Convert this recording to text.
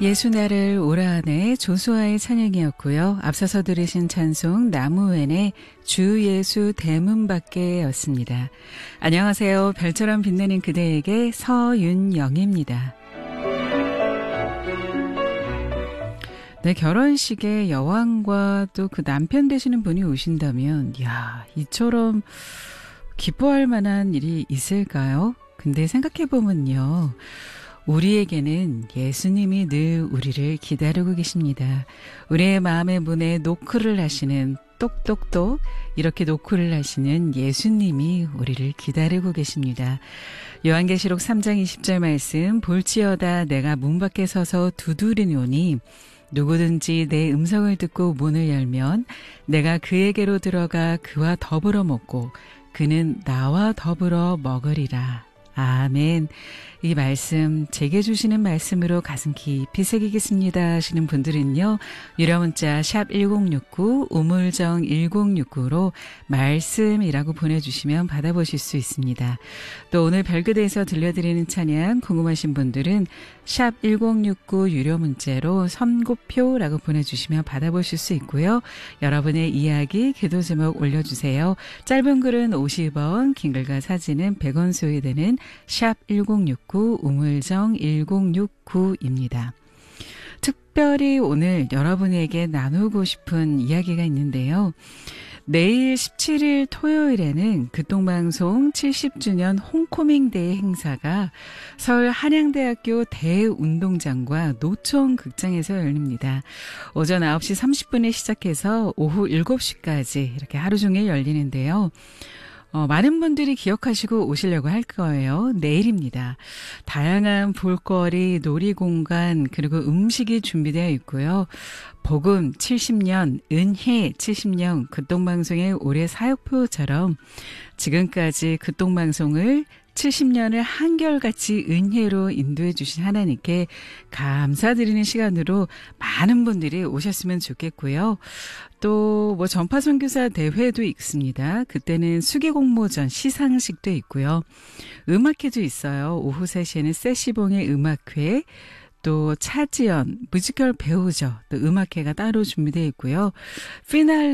예수나를 오라하네 조수아의 찬양이었고요. 앞서서 들으신 찬송 나무웬의 주 예수 대문 밖에였습니다. 안녕하세요. 별처럼 빛나는 그대에게 서윤영입니다. 네, 결혼식에 여왕과 또 그 남편 되시는 분이 오신다면 이처럼 기뻐할 만한 일이 있을까요? 근데 생각해보면요. 우리에게는 예수님이 늘 우리를 기다리고 계십니다. 우리의 마음의 문에 노크를 하시는 똑똑똑 이렇게 노크를 하시는 예수님이 우리를 기다리고 계십니다. 요한계시록 3장 20절 말씀 볼지어다 내가 문 밖에 서서 두드리노니 누구든지 내 음성을 듣고 문을 열면 내가 그에게로 들어가 그와 더불어 먹고 그는 나와 더불어 먹으리라. 아멘. 이 말씀 제게 주시는 말씀으로 가슴 깊이 새기겠습니다 하시는 분들은요. 유료 문자 샵 1069 우물정 1069로 말씀이라고 보내주시면 받아보실 수 있습니다. 또 오늘 별그대에서 들려드리는 찬양 궁금하신 분들은 샵 1069 유료 문자로 선고표라고 보내주시면 받아보실 수 있고요. 여러분의 이야기 기도 제목 올려주세요. 짧은 글은 50원 긴 글과 사진은 100원 소요되는 샵 1069 우물정 1069입니다. 특별히 오늘 여러분에게 나누고 싶은 이야기가 있는데요. 내일 17일 토요일에는 극동방송 70주년 홈코밍데이 행사가 서울 한양대학교 대운동장과 노천 극장에서 열립니다. 오전 9시 30분에 시작해서 오후 7시까지 이렇게 하루 종일 열리는데요. 많은 분들이 기억하시고 오시려고 할 거예요. 내일입니다. 다양한 볼거리, 놀이공간, 그리고 음식이 준비되어 있고요. 복음 70년, 은혜 70년, 극동방송의 올해 사역표처럼 지금까지 극동방송을 70년을 한결같이 은혜로 인도해 주신 하나님께 감사드리는 시간으로 많은 분들이 오셨으면 좋겠고요. 또 전파 선교사 대회도 있습니다. 그때는 수기공모전 시상식도 있고요. 음악회도 있어요. 오후 3시에는 세시봉의 음악회, 또 차지연 뮤지컬 배우죠. 또 음악회가 따로 준비되어 있고요. 피날레